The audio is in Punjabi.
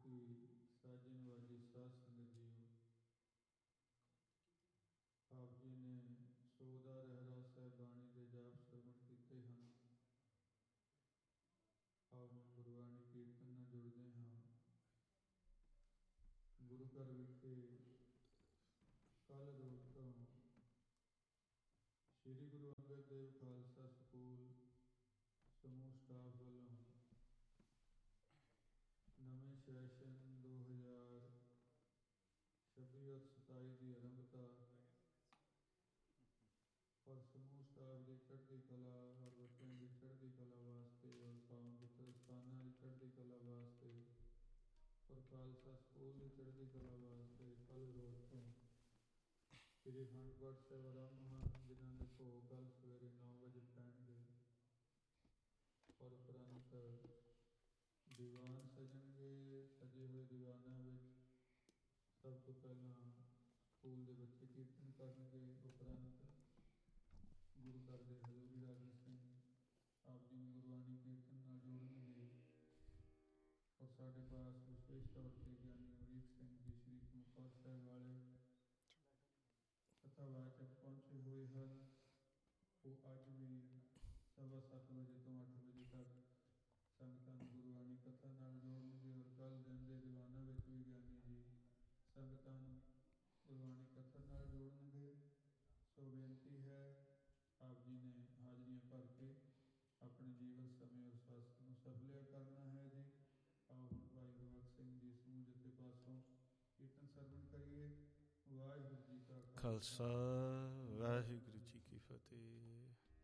ਕੀ ਸਾਜਨ ਵਾਲੀ ਸਾਧ ਸੰਗਤ ਜੀਓ, ਆਪ ਜੀ ਨੇ ਸੋਦਾ ਰਹਿਰਾਸ ਸਾਹਿਬ ਬਾਣੀ ਦੇ ਜਾਪ ਸਰਵਣ ਕੀਤੇ ਹਨ। ਆਓ ਹੁਣ ਗੁਰਬਾਣੀ ਕੀਰਤਨ ਨਾਲ ਜੁੜਦੇ ਹਾਂ। ਗੁਰੂ ਘਰ ਵਿਖੇ ਕੱਲ੍ਹ ਰੋਜ਼ ਤੋਂ ਸ੍ਰੀ ਗੁਰੂ ਅੰਗਦ ਦੇਵ ਖਾਲਸਾ ਸਕੂਲ ਸਮੂਹ ਸਟਾਫ ਵੱਲੋਂ ਨਵੇਂ ਸੈਸ਼ਨ 2026-27 ਦੀ ਆਰੰਭਤਾ ਔਰ ਸਮੂਹ ਸਟਾਫ ਦੀ ਚੜ੍ਹਦੀ ਕਲਾ ਔਰ ਬੱਚਿਆਂ ਦੀ ਚੜ੍ਹਦੀ ਕਲਾ ਵਾਸਤੇ ਔਰ ਪਾਵਨ ਪਵਿੱਤਰ ਸਥਾਨਾਂ ਦੀ ਚੜ੍ਹਦੀ ਕਲਾ ਵਾਸਤੇ ਔਰ ਖਾਲਸਾ ਸਕੂਲ ਦੀ ਚੜ੍ਹਦੀ ਕਲਾ ਵਾਸਤੇ ਕੱਲ੍ਹ ਰੋਜ਼ ਤੋਂ ਸ੍ਰੀ ਅਖੰਡ ਪਾਠ ਸਾਹਿਬ ਆਰੰਭ ਹਨ, ਜਿਨ੍ਹਾਂ ਦੇ ਭੋਗ ਕੱਲ੍ਹ ਸਵੇਰੇ 9 ਵਜੇ ਪੈਣਗੇ ਔਰ ਉਪਰੰਤ ਦੀਵਾਨ ਸਜਣਗੇ। ਸਜੇ ਹੋਏ ਦੀਵਾਨਾਂ ਵਿੱਚ ਸਭ ਤੋਂ ਪਹਿਲਾਂ ਸਕੂਲ ਦੇ ਬੱਚੇ ਕੀਰਤਨ ਕਰਨਗੇ, ਉਪਰੰਤ ਗੁਰੂ ਘਰ ਦੇ ਹਜ਼ੂਰੀ ਰਾਗੀ ਸਿੰਘ ਆਪ ਜੀ ਨੂੰ ਗੁਰਬਾਣੀ ਕੀਰਤਨ ਨਾਲ ਜੋੜਨਗੇ ਔਰ ਸਾਡੇ ਪਾਸ ਵਿਸ਼ੇਸ਼ ਤੌਰ ਤੇ ਗਿਆਨੀ ਅਮਰੀਕ ਸਿੰਘ ਜੀ ਸ਼੍ਰੀ ਚਮਕੌਰ ਸਾਹਿਬ ਵਾਲੇ ਕਥਾਵਾਚਕ ਪਹੁੰਚੇ ਹੋਏ ਹਨ। ਉਹ ਅੱਜ ਵੀ 7:15 ਵਜੇ ਤੋਂ 8 ਵਜੇ ਤੱਕ ਸੰਗਤਾਂ ਨੂੰ ਗੁਰਬਾਣੀ ਕਥਾ ਨਾਲ ਜੋੜਨਗੇ ਔਰ ਕੱਲ੍ਹ ਦਿਨ ਦੇ ਦੀਵਾਨਾਂ ਵਿੱਚ ਵੀ ਗਿਆਨੀ ਜੀ ਸੰਗਤਾਂ ਨੂੰ ਗੁਰਬਾਣੀ ਕਥਾ ਨਾਲ ਜੋੜਨਗੇ। ਸੋ ਬੇਨਤੀ ਹੈ, ਆਪ ਜੀ ਨੇ ਹਾਜ਼ਰੀਆਂ ਭਰ ਕੇ ਆਪਣੇ ਜੀਵਨ ਸਮੇਂ ਔਰ ਸਵਾਸਥ ਨੂੰ ਸਫਲਿਆ ਕਰਨਾ ਹੈ ਜੀ। ਆਓ ਹੁਣ ਭਾਈ ਗੁਰਬਖਸ਼ ਸਿੰਘ ਜੀ ਸਮੂਹ ਜਥੇ ਪਾਸੋਂ ਕੀਰਤਨ ਸਰਵਣ ਕਰੀਏ। ਵਾਹਿਗੁਰੂ ਜੀ ਕਾ ਖਾਲਸਾ, ਵਾਹਿਗੁਰੂ ਜੀ ਕੀ ਫਤਿਹ।